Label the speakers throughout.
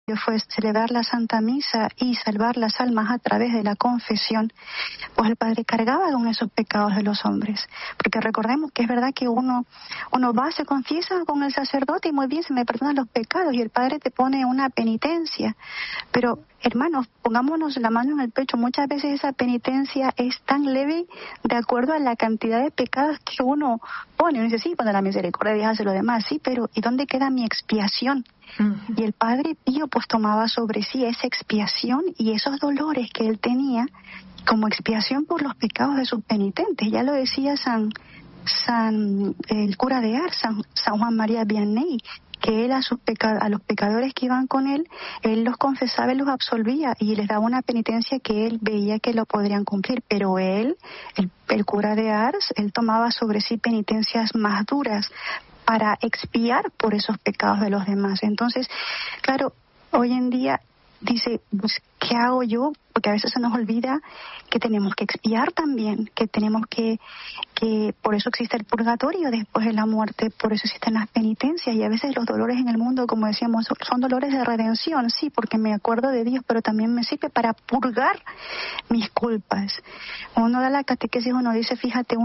Speaker 1: fue celebrar la Santa Misa y salvar las almas a través de la confesión, pues el Padre cargaba con esos pecados de los hombres. Porque recordemos que es verdad que uno va, se confiesa con el sacerdote y muy bien, se me perdonan los pecados y el Padre te pone una penitencia. Pero, hermanos, pongámonos la mano en el pecho. Muchas veces esa penitencia es tan leve de acuerdo a la cantidad de pecados que uno pone. Uno dice, sí, cuando la misericordia Dios hace lo demás, sí, pero ¿y dónde queda mi expiación? Y el Padre Pío pues tomaba sobre sí esa expiación y esos dolores que él tenía como expiación por los pecados de sus penitentes. Ya lo decía el cura de Ars, San Juan María Vianney, que él a los pecadores que iban con él los confesaba y los absolvía y les daba una penitencia que él veía que lo podrían cumplir, pero el cura de Ars, él tomaba sobre sí penitencias más duras para expiar por esos pecados de los demás. Entonces, claro, hoy en día dice, pues, ¿qué hago yo? Porque a veces se nos olvida que tenemos que expiar también, que tenemos que por eso existe el purgatorio después de la muerte, por eso existen las penitencias, y a veces los dolores en el mundo, como decíamos, son dolores de redención, sí, porque me acuerdo de Dios, pero también me sirve para purgar mis culpas. Uno da la catequesis, uno dice, fíjate,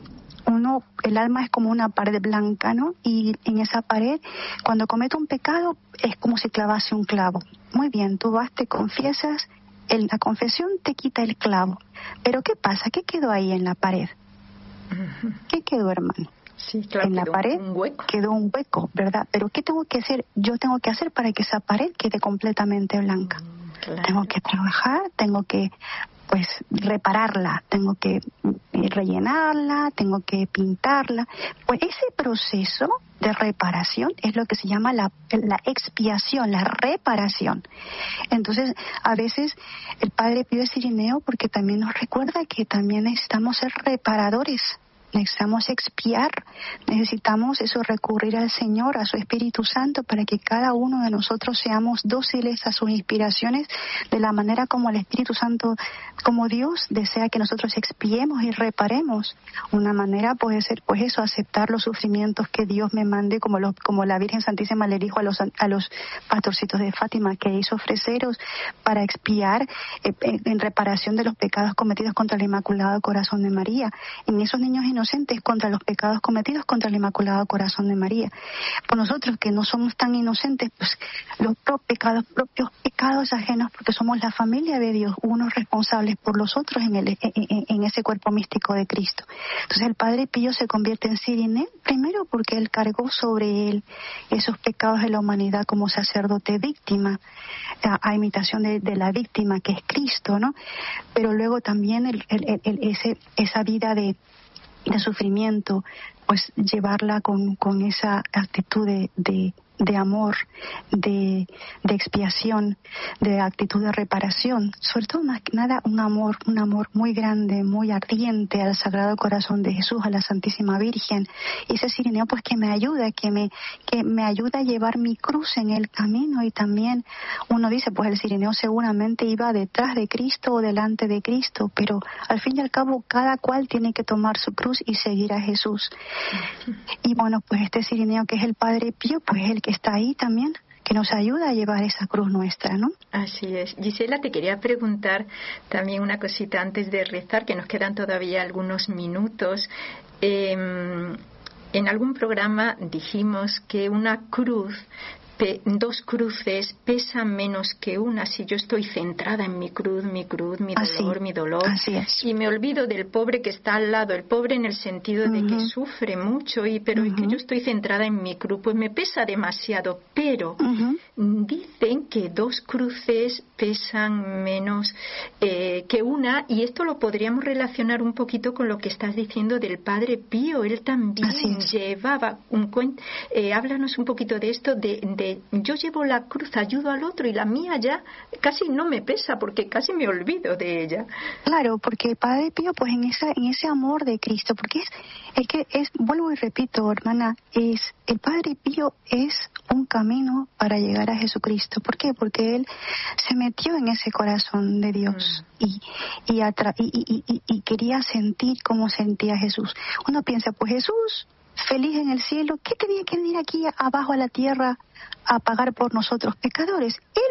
Speaker 1: el alma es como una pared blanca, ¿no? Y en esa pared, cuando comete un pecado, es como si clavase un clavo. Muy bien, tú vas, te confiesas, la confesión te quita el clavo. Pero ¿qué pasa? ¿Qué quedó ahí en la pared? ¿Qué quedó, hermano?
Speaker 2: Sí, claro,
Speaker 1: en la pared quedó un hueco, ¿verdad? Pero ¿qué tengo que hacer? Yo tengo que hacer para que esa pared quede completamente blanca. Claro. Tengo que trabajar, tengo que pues repararla, tengo que rellenarla, tengo que pintarla. Pues ese proceso de reparación es lo que se llama la expiación, la reparación. Entonces, a veces el Padre Pío es Irineo porque también nos recuerda que también necesitamos ser reparadores. Necesitamos expiar, necesitamos eso, recurrir al Señor, a su Espíritu Santo, para que cada uno de nosotros seamos dóciles a sus inspiraciones de la manera como el Espíritu Santo, como Dios desea que nosotros expiemos y reparemos. Una manera puede ser, pues eso, aceptar los sufrimientos que Dios me mande, como la Virgen Santísima le dijo a los pastorcitos de Fátima, que hizo ofreceros para expiar en reparación de los pecados cometidos contra el Inmaculado Corazón de María. En esos niños inocentes contra los pecados cometidos contra el Inmaculado Corazón de María. Por nosotros que no somos tan inocentes, pues los propios pecados ajenos, porque somos la familia de Dios, unos responsables por los otros en ese cuerpo místico de Cristo. Entonces el Padre Pío se convierte en Cirineo, primero porque él cargó sobre él esos pecados de la humanidad como sacerdote víctima, a imitación de la víctima que es Cristo, ¿no? Pero luego también esa vida de sufrimiento, pues llevarla con esa actitud de amor, de expiación, de actitud de reparación, sobre todo más que nada un amor muy grande, muy ardiente al Sagrado Corazón de Jesús, a la Santísima Virgen. Y ese Cirineo pues que me ayuda a llevar mi cruz en el camino. Y también uno dice, pues el Cirineo seguramente iba detrás de Cristo o delante de Cristo, pero al fin y al cabo cada cual tiene que tomar su cruz y seguir a Jesús. Y bueno, pues este Cirineo que es el Padre Pío, pues el que está ahí también, que nos ayuda a llevar esa cruz nuestra, ¿no?
Speaker 2: Así es. Gisela, te quería preguntar también una cosita antes de rezar, que nos quedan todavía algunos minutos. En algún programa dijimos que una cruz, dos cruces pesan menos que una. Si yo estoy centrada en mi cruz, mi dolor, y me olvido del pobre que está al lado, el pobre en el sentido de que sufre mucho, pero es que yo estoy centrada en mi cruz, pues me pesa demasiado. Pero dicen que dos cruces pesan menos que una, y esto lo podríamos relacionar un poquito con lo que estás diciendo del Padre Pío. Él también llevaba háblanos un poquito de esto, de yo llevo la cruz, ayudo al otro, y la mía ya casi no me pesa porque casi me olvido de ella.
Speaker 1: Claro, porque el Padre Pío, pues en ese amor de Cristo, porque vuelvo y repito, hermana, el Padre Pío es un camino para llegar a Jesucristo. ¿Por qué? Porque él se metió en ese corazón de Dios y quería sentir cómo sentía Jesús. Uno piensa, pues Jesús, feliz en el cielo, ¿qué tenía que venir aquí abajo a la tierra a pagar por nosotros pecadores? Él